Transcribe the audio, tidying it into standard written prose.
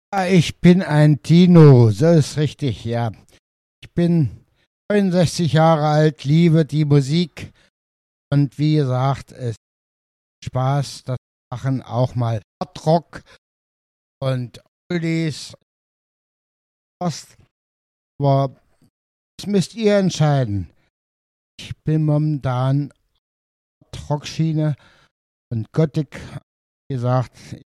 Ich bin ein Tino, so ist richtig, ja. Ich bin 69 Jahre alt, liebe die Musik und wie gesagt, es ist Spaß, das machen auch mal Hardrock und Oldies, Ost, aber das müsst ihr entscheiden. Ich bin momentan Rockschiene und Gothic, wie gesagt,